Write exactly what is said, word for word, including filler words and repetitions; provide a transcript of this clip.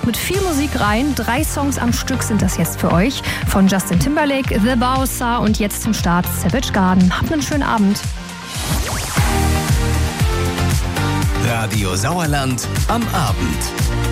mit viel Musik rein. Drei Songs am Stück sind das jetzt für euch. Von Justin Timberlake, The Bowser und jetzt zum Start Savage Garden. Habt einen schönen Abend. Radio Sauerland am Abend.